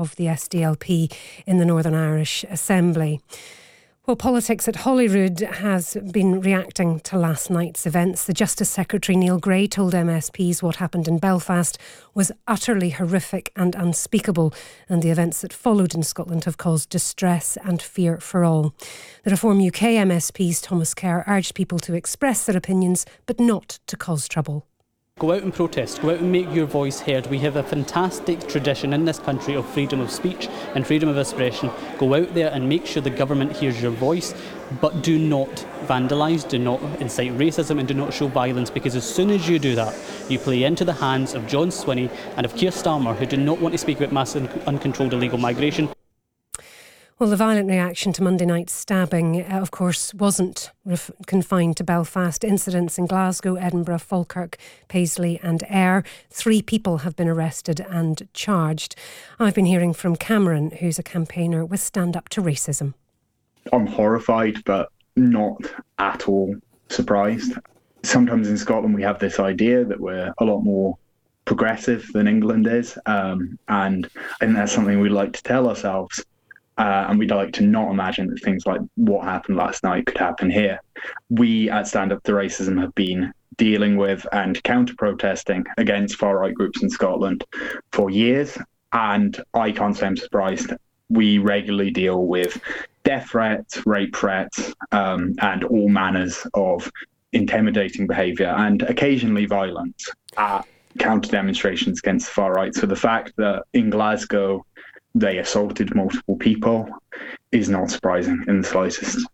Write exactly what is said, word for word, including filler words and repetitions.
of the S D L P in the Northern Irish Assembly. Well, politics at Holyrood has been reacting to last night's events. The Justice Secretary Neil Gray told M S Ps what happened in Belfast was utterly horrific and unspeakable, and the events that followed in Scotland have caused distress and fear for all. The Reform U K M S P's Thomas Kerr urged people to express their opinions, but not to cause trouble. Go out and protest, go out and make your voice heard. We have a fantastic tradition in this country of freedom of speech and freedom of expression. Go out there and make sure the government hears your voice, but do not vandalise, do not incite racism and do not show violence, because as soon as you do that, you play into the hands of John Swinney and of Keir Starmer, who do not want to speak about mass un- uncontrolled illegal migration. Well, the violent reaction to Monday night's stabbing, uh, of course, wasn't ref- confined to Belfast. Incidents in Glasgow, Edinburgh, Falkirk, Paisley and Ayr. Three people have been arrested and charged. I've been hearing from Cameron, who's a campaigner with Stand Up to Racism. I'm horrified, but not at all surprised. Sometimes in Scotland we have this idea that we're a lot more progressive than England is, um, and I think that's something we like to tell ourselves. Uh, and we'd like to not imagine that things like what happened last night could happen here. We at Stand Up to Racism have been dealing with and counter-protesting against far-right groups in Scotland for years, and I can't say I'm surprised. We regularly deal with death threats, rape threats, um, and all manners of intimidating behaviour, and occasionally violence at counter-demonstrations against the far-right. So the fact that in Glasgow they assaulted multiple people is not surprising in the slightest.